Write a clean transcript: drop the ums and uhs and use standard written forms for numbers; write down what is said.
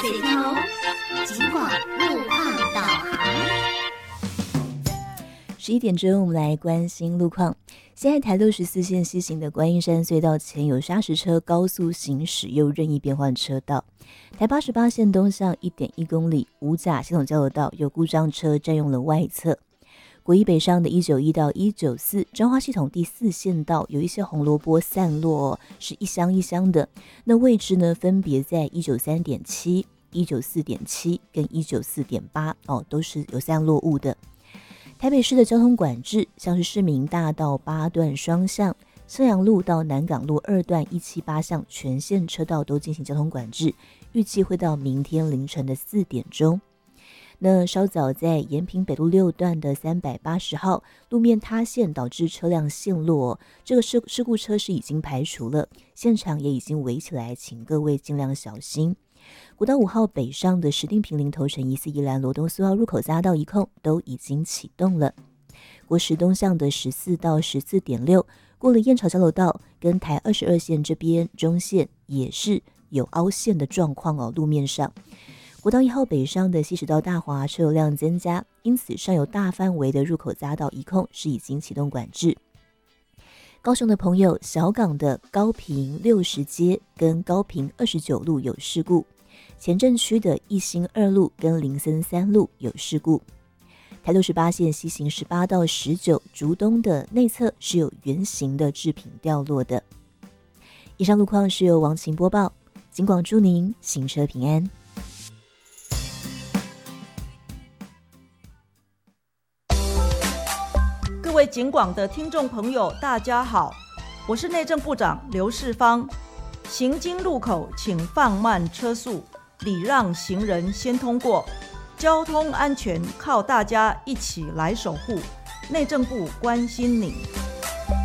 水头，警广路况导航。 11点钟，我们来关心路况。现在台64线西行的观音山隧道前有砂石车高速行驶，又任意变换车道。台88线东向 1.1 公里五甲系统交流道有故障车占用了外侧。国一北上的191到194彰化系统第4线道有一些红萝卜散落，是一箱一箱的，那位置呢分别在193.7、194.7跟194.8都是有散落物的。台北市的交通管制，像是市民大道8段双向、襄阳路到南港路2段178巷全线车道都进行交通管制，预计会到明天凌晨的4点钟。那稍早在延平北路6段的380号路面塌陷导致车辆陷落，这个事故车是已经排除了，现场也已经围起来，请各位尽量小心。国道5号北上的石碇坪林头城疑似宜兰罗东4号入口匝道一控都已经启动了。国十东向的14到14.6过了燕巢交流道跟台22线这边中线也是有凹陷的状况路面上。国道1号北上的西石到大华车流量增加，因此上有大范围的入口匝道一控是已经启动管制。高雄的朋友，小港的高屏60街跟高屏29路有事故，前镇区的一心2路跟林森3路有事故。台68线西行18到19竹东的内侧是有圆形的制品掉落的。以上路况是由王晴播报，警广祝您行车平安。 各位警广的听众朋友，大家好，我是内政部长刘世芳。行经路口请放慢车速，礼让行人先通过。交通安全靠大家一起来守护，内政部关心你。